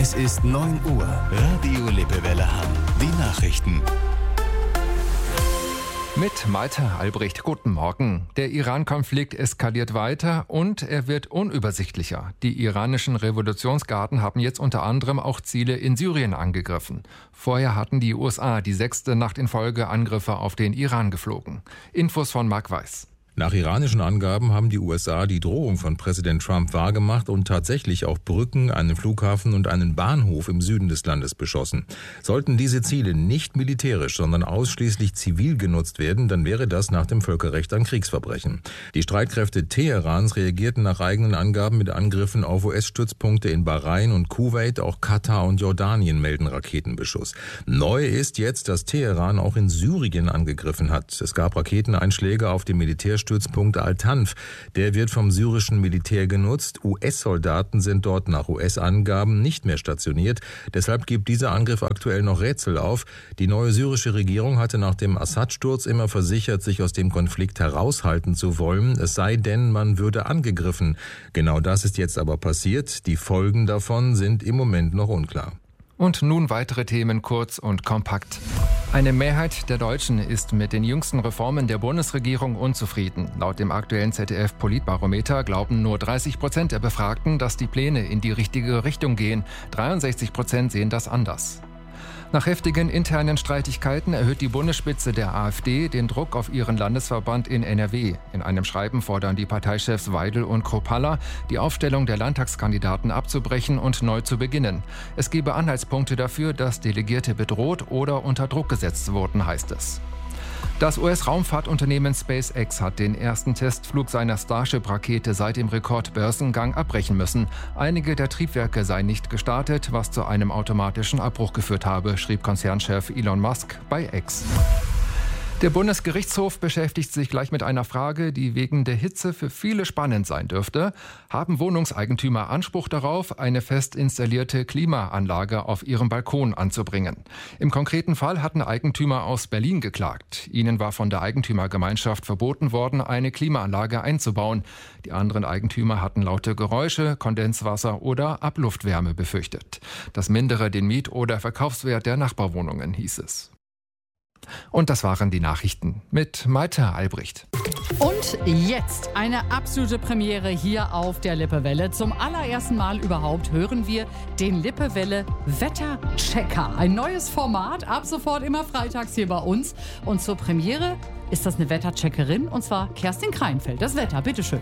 Es ist 9 Uhr. Radio Lippewelle Hamm. Die Nachrichten. Mit Malte Albrecht, guten Morgen. Der Iran-Konflikt eskaliert weiter und er wird unübersichtlicher. Die iranischen Revolutionsgarden haben jetzt unter anderem auch Ziele in Syrien angegriffen. Vorher hatten die USA die 6. Nacht in Folge Angriffe auf den Iran geflogen. Infos von Marc Weiß. Nach iranischen Angaben haben die USA die Drohung von Präsident Trump wahrgemacht und tatsächlich auch Brücken, einen Flughafen und einen Bahnhof im Süden des Landes beschossen. Sollten diese Ziele nicht militärisch, sondern ausschließlich zivil genutzt werden, dann wäre das nach dem Völkerrecht ein Kriegsverbrechen. Die Streitkräfte Teherans reagierten nach eigenen Angaben mit Angriffen auf US-Stützpunkte in Bahrain und Kuwait, auch Katar und Jordanien melden Raketenbeschuss. Neu ist jetzt, dass Teheran auch in Syrien angegriffen hat. Es gab Raketeneinschläge auf dem Militärstützpunkt Al-Tanf. Der wird vom syrischen Militär genutzt. US-Soldaten sind dort nach US-Angaben nicht mehr stationiert. Deshalb gibt dieser Angriff aktuell noch Rätsel auf. Die neue syrische Regierung hatte nach dem Assad-Sturz immer versichert, sich aus dem Konflikt heraushalten zu wollen. Es sei denn, man würde angegriffen. Genau das ist jetzt aber passiert. Die Folgen davon sind im Moment noch unklar. Und nun weitere Themen kurz und kompakt. Eine Mehrheit der Deutschen ist mit den jüngsten Reformen der Bundesregierung unzufrieden. Laut dem aktuellen ZDF-Politbarometer glauben nur 30% der Befragten, dass die Pläne in die richtige Richtung gehen. 63% sehen das anders. Nach heftigen internen Streitigkeiten erhöht die Bundesspitze der AfD den Druck auf ihren Landesverband in NRW. In einem Schreiben fordern die Parteichefs Weidel und Kropalla, die Aufstellung der Landtagskandidaten abzubrechen und neu zu beginnen. Es gebe Anhaltspunkte dafür, dass Delegierte bedroht oder unter Druck gesetzt wurden, heißt es. Das US-Raumfahrtunternehmen SpaceX hat den ersten Testflug seiner Starship-Rakete seit dem Rekordbörsengang abbrechen müssen. Einige der Triebwerke seien nicht gestartet, was zu einem automatischen Abbruch geführt habe, schrieb Konzernchef Elon Musk bei X. Der Bundesgerichtshof beschäftigt sich gleich mit einer Frage, die wegen der Hitze für viele spannend sein dürfte. Haben Wohnungseigentümer Anspruch darauf, eine fest installierte Klimaanlage auf ihrem Balkon anzubringen? Im konkreten Fall hatten Eigentümer aus Berlin geklagt. Ihnen war von der Eigentümergemeinschaft verboten worden, eine Klimaanlage einzubauen. Die anderen Eigentümer hatten laute Geräusche, Kondenswasser oder Abluftwärme befürchtet. Das mindere den Miet- oder Verkaufswert der Nachbarwohnungen, hieß es. Und das waren die Nachrichten mit Malte Albrecht. Und jetzt eine absolute Premiere hier auf der Lippewelle. Zum allerersten Mal überhaupt hören wir den Lippewelle Wetterchecker. Ein neues Format, ab sofort immer freitags hier bei uns. Und zur Premiere ist das eine Wettercheckerin, und zwar Kerstin Kreinfeld. Das Wetter, bitteschön.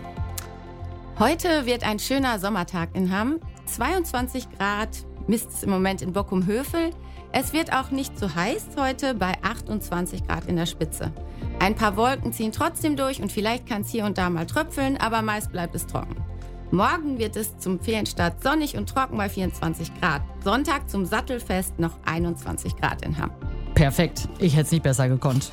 Heute wird ein schöner Sommertag in Hamm. 22 Grad misst es im Moment in Bockum-Hövel. Es wird auch nicht zu heiß heute bei 28 Grad in der Spitze. Ein paar Wolken ziehen trotzdem durch und vielleicht kann es hier und da mal tröpfeln, aber meist bleibt es trocken. Morgen wird es zum Ferienstart sonnig und trocken bei 24 Grad. Sonntag zum Sattelfest noch 21 Grad in Hamm. Perfekt, ich hätte es nicht besser gekonnt.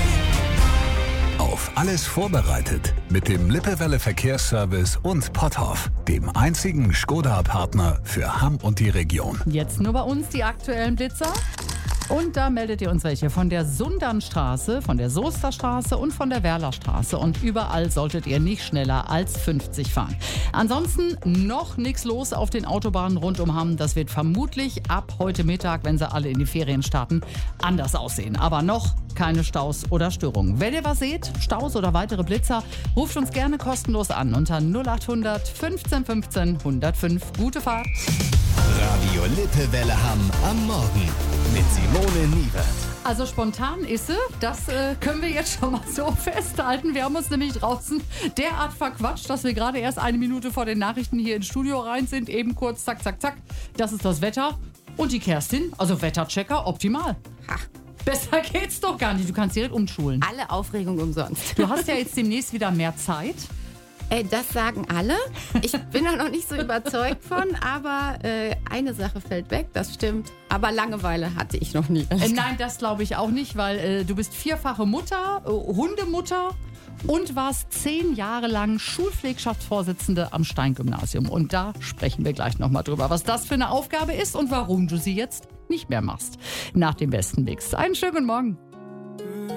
Auf alles vorbereitet mit dem Lippewelle Verkehrsservice und Potthoff, dem einzigen Skoda-Partner für Hamm und die Region. Jetzt nur bei uns die aktuellen Blitzer. Und da meldet ihr uns welche von der Sundernstraße, von der Soesterstraße und von der Werlerstraße. Und überall solltet ihr nicht schneller als 50 fahren. Ansonsten noch nichts los auf den Autobahnen rund um Hamm. Das wird vermutlich ab heute Mittag, wenn sie alle in die Ferien starten, anders aussehen. Aber noch keine Staus oder Störungen. Wenn ihr was seht, Staus oder weitere Blitzer, ruft uns gerne kostenlos an unter 0800 15 15 105. Gute Fahrt. Radio Lippewelle Hamm am Morgen mit Simone Niewert. Also spontan ist sie, das können wir jetzt schon mal so festhalten. Wir haben uns nämlich draußen derart verquatscht, dass wir gerade erst eine Minute vor den Nachrichten hier ins Studio rein sind. Eben kurz, zack, zack, zack. Das ist das Wetter. Und die Kerstin, also Wetterchecker, optimal. Ha. Besser geht's doch gar nicht. Du kannst direkt umschulen. Alle Aufregung umsonst. Du hast ja jetzt demnächst wieder mehr Zeit. Das sagen alle. Ich bin da noch nicht so überzeugt von, aber eine Sache fällt weg, das stimmt. Aber Langeweile hatte ich noch nie. Nein, das glaube ich auch nicht, weil du bist vierfache Mutter, Hundemutter und warst 10 Jahre lang Schulpflegschaftsvorsitzende am Stein-Gymnasium. Und da sprechen wir gleich nochmal drüber, was das für eine Aufgabe ist und warum du sie jetzt nicht mehr machst. Nach dem besten Mix. Einen schönen Morgen.